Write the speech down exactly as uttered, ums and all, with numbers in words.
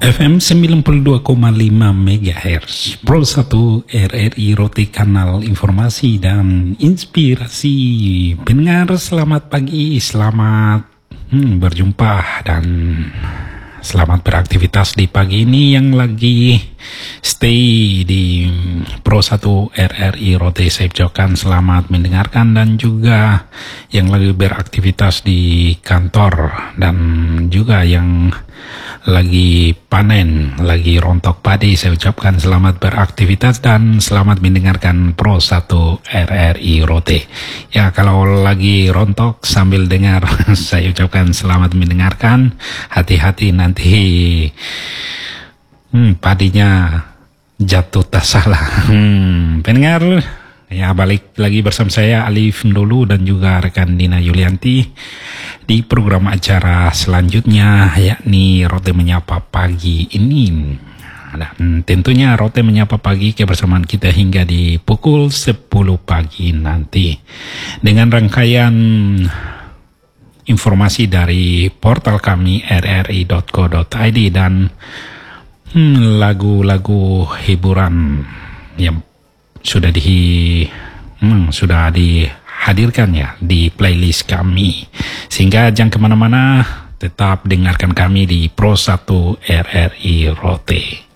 F M sembilan puluh dua koma lima megahertz Pro satu R R I Rote, kanal informasi dan inspirasi. Pendengar, selamat pagi, selamat hmm, berjumpa dan selamat beraktivitas di pagi ini. Yang lagi stay di Pro satu R R I Rote, saya ucapkan selamat mendengarkan, dan juga yang lagi beraktivitas di kantor dan juga yang lagi panen, lagi rontok padi, saya ucapkan selamat beraktivitas dan selamat mendengarkan Pro satu R R I Rote. Ya, kalau lagi rontok sambil dengar saya ucapkan selamat mendengarkan. Hati-hati nanti hmm, padinya jatuh tak salah. Hmm, pendengar, ya, balik lagi bersama saya Alif dulu dan juga rekan Dina Yulianti di program acara selanjutnya, yakni Rote Menyapa Pagi ini. Dan tentunya Rote Menyapa Pagi kebersamaan kita hingga di pukul sepuluh pagi nanti dengan rangkaian informasi dari portal kami r r i dot co dot i d dan hmm, lagu-lagu hiburan yang sudah di hmm, sudah dihadirkan ya di playlist kami, sehingga jangan kemana-mana, tetap dengarkan kami di Pro satu R R I Rote.